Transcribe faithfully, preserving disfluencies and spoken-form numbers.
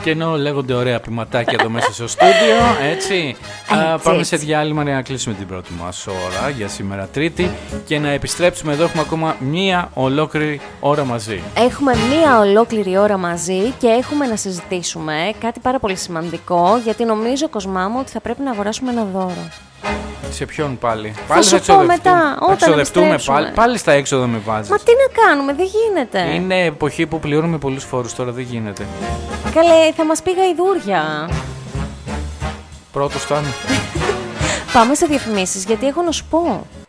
Και ενώ λέγονται ωραία ποιηματάκια εδώ μέσα στο στούντιο, έτσι, έτσι α, πάμε έτσι. σε διάλειμμα για να κλείσουμε την πρώτη μας ώρα για σήμερα Τρίτη και να επιστρέψουμε εδώ. Έχουμε ακόμα μία ολόκληρη ώρα μαζί. Έχουμε μία ολόκληρη ώρα μαζί και έχουμε να συζητήσουμε κάτι πάρα πολύ σημαντικό, γιατί νομίζω, Κοσμά μου, ότι θα πρέπει να αγοράσουμε ένα δώρο. Σε ποιον πάλι? Θα Πάλι σου θα πω μετά, όταν εξοδευτούμε επιστρέψουμε. πάλι, πάλι στα έξοδα με βάζεις. Μα τι να κάνουμε, δεν γίνεται. Είναι εποχή που πληρώνουμε πολλούς φόρους, τώρα δεν γίνεται. Καλέ, θα μας πει γαϊδούρια. Πρώτος φτάνει. Πάμε σε διαφημίσεις, γιατί έχω να σου πω.